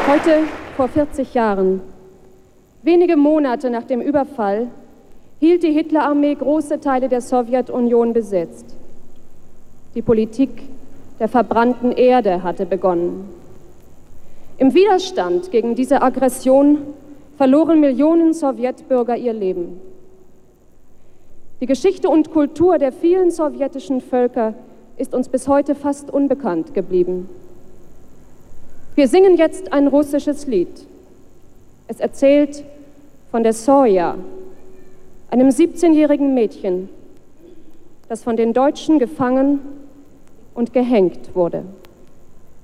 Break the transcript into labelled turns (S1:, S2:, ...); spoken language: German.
S1: Heute vor 40 Jahren, wenige Monate nach dem Überfall, hielt die Hitlerarmee große Teile der Sowjetunion besetzt. Die Politik der verbrannten Erde hatte begonnen. Im Widerstand gegen diese Aggression verloren Millionen Sowjetbürger ihr Leben. Die Geschichte und Kultur der vielen sowjetischen Völker ist uns bis heute fast unbekannt geblieben. Wir singen jetzt ein russisches Lied. Es erzählt von der Soja, einem 17-jährigen Mädchen, das von den Deutschen gefangen und gehängt wurde.